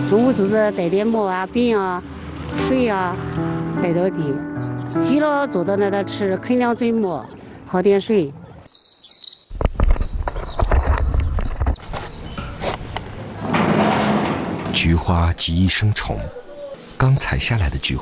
中午就是带点馍啊、饼啊、水啊带到地，急了坐到那吃，啃两嘴馍，喝点水。 菊花集一生虫，刚采下来的菊